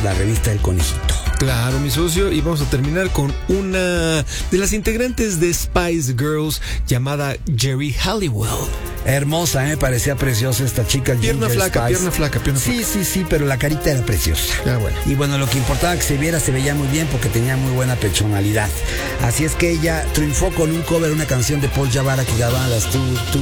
la revista El Conejito. Claro, mi socio, y vamos a terminar con una de las integrantes de Spice Girls llamada Geri Halliwell. Hermosa, me parecía preciosa esta chica. Pierna flaca. Sí, pero la carita era preciosa. Ah, bueno. Y bueno, lo que importaba que se veía muy bien porque tenía muy buena personalidad. Así es que ella triunfó con un cover, una canción de Paul Jabara que llamaban las Two